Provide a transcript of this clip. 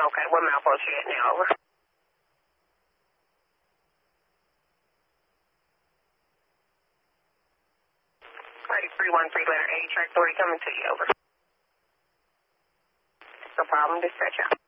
Okay, what Malfoy you at now? Over. 313 letter A, track 30 coming to you, over. No problem, dispatch out.